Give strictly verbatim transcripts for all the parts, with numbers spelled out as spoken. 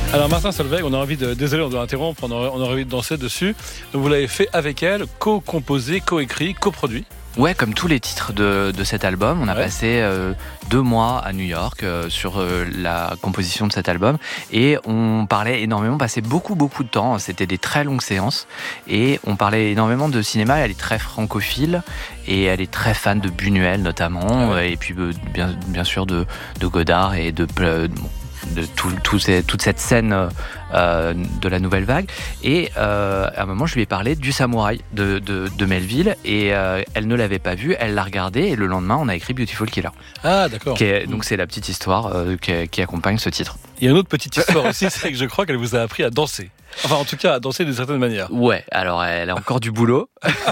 Alors Martin Solveig, on a envie de, désolé on doit interrompre, on a, on a envie de danser dessus. Donc vous l'avez fait avec elle, co-composé, co-écrit, co-produit. Ouais, comme tous les titres de, de cet album, on a ouais. passé euh, deux mois à New York euh, sur euh, la composition de cet album et on parlait énormément, on passait beaucoup beaucoup de temps, c'était des très longues séances et on parlait énormément de cinéma. Elle est très francophile et elle est très fan de Buñuel notamment, ouais. et puis euh, bien, bien sûr de, de Godard et de... Euh, de tout, tout ces, toute cette scène euh, de la nouvelle vague. Et euh, à un moment, je lui ai parlé du Samouraï de, de, de Melville et euh, elle ne l'avait pas vu, elle l'a regardé et le lendemain, on a écrit Beautiful Killer. Ah, d'accord. Qui est, donc, c'est la petite histoire euh, qui, qui accompagne ce titre. Il y a une autre petite histoire aussi, c'est que je crois qu'elle vous a appris à danser. Enfin, en tout cas, à danser d'une certaine manière. Ouais, alors elle a encore du boulot.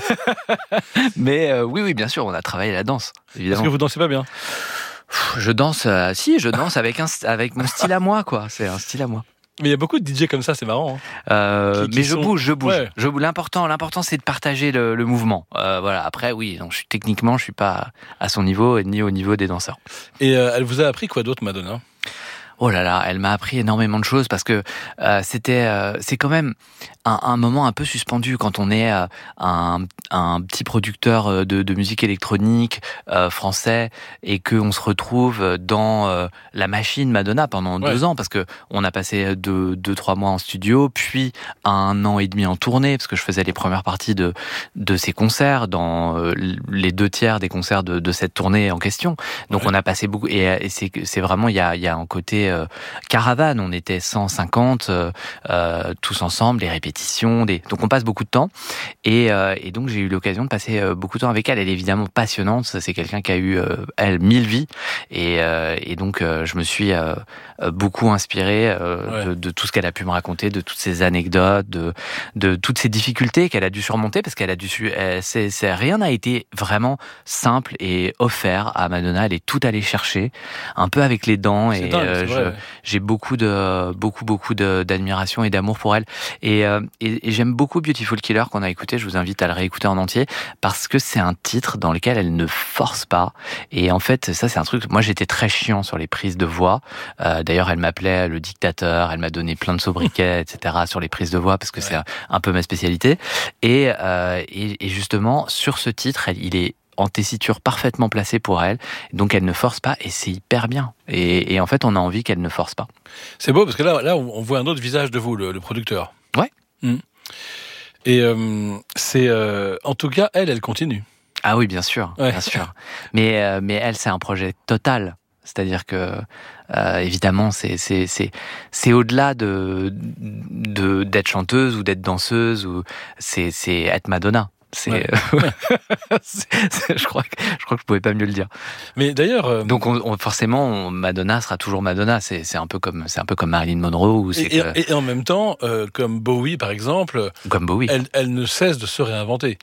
Mais euh, oui, oui, bien sûr, on a travaillé la danse, évidemment. Est-ce que vous dansez pas bien ? Je danse, euh, si, je danse avec, un, avec mon style à moi, quoi. C'est un style à moi. Mais il y a beaucoup de D J comme ça, c'est marrant. Hein. Euh, qui, qui mais sont... je bouge, je bouge. Ouais. Je, l'important, l'important, c'est de partager le, le mouvement. Euh, voilà. Après, oui, donc, je suis, techniquement, je suis pas à son niveau ni au niveau des danseurs. Et euh, elle vous a appris quoi d'autre, Madonna ? Oh là là, elle m'a appris énormément de choses parce que euh, c'était, euh, c'est quand même un, un moment un peu suspendu quand on est euh, un, un petit producteur de, de musique électronique euh, français et que on se retrouve dans euh, la machine Madonna pendant ouais. deux ans parce que on a passé deux, deux, trois mois en studio, puis un an et demi en tournée parce que je faisais les premières parties de de ces concerts dans euh, les deux tiers des concerts de, de cette tournée en question. Donc ouais. on a passé beaucoup et, et c'est c'est vraiment il y a il y a un côté Euh, caravane, on était cent cinquante euh, euh, tous ensemble, les répétitions, des... donc on passe beaucoup de temps et, euh, et donc j'ai eu l'occasion de passer euh, beaucoup de temps avec elle. Elle est évidemment passionnante, c'est quelqu'un qui a eu euh, elle mille vies et, euh, et donc euh, je me suis euh, beaucoup inspiré euh, ouais. de, de tout ce qu'elle a pu me raconter, de toutes ces anecdotes, de, de toutes ces difficultés qu'elle a dû surmonter parce qu'elle a dû su... elle, c'est, c'est, rien n'a été vraiment simple et offert à Madonna. Elle est tout allée chercher, un peu avec les dents c'est et dingue, euh, je, j'ai beaucoup de beaucoup beaucoup de, d'admiration et d'amour pour elle et, euh, et, et j'aime beaucoup Beautiful Killer qu'on a écouté. Je vous invite à le réécouter en entier parce que c'est un titre dans lequel elle ne force pas et en fait ça c'est un truc. Moi j'étais très chiant sur les prises de voix. Euh, d'ailleurs elle m'appelait le dictateur. Elle m'a donné plein de sobriquets et cetera sur les prises de voix parce que ouais. c'est un, un peu ma spécialité et, euh, et et justement sur ce titre elle, il est en tessiture parfaitement placée pour elle, donc elle ne force pas et c'est hyper bien. Et, et en fait, on a envie qu'elle ne force pas. C'est beau parce que là, là, on voit un autre visage de vous, le, le producteur. Ouais. Mmh. Et euh, c'est, euh, en tout cas, elle, elle continue. Ah oui, bien sûr, ouais. bien sûr. Mais euh, mais elle, c'est un projet total. C'est-à-dire que euh, évidemment, c'est c'est c'est c'est au-delà de de d'être chanteuse ou d'être danseuse ou c'est c'est être Madonna. C'est, ouais. euh, c'est, c'est, je crois que je crois que je pouvais pas mieux le dire. Mais d'ailleurs, euh... donc on, on, forcément, on, Madonna sera toujours Madonna. C'est, c'est un peu comme c'est un peu comme Marilyn Monroe. Ou c'est et, que... et, et en même temps, euh, comme Bowie par exemple, comme Bowie, elle, elle ne cesse de se réinventer.